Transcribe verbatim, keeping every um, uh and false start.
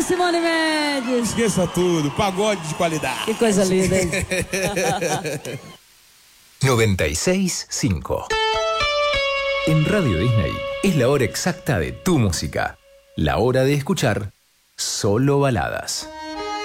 Simone Mendes. Esqueça tudo, pagode de qualidade. Que coisa linda, hein? noventa y seis punto cinco. En Radio Disney es la hora exacta de tu música. La hora de escuchar solo baladas.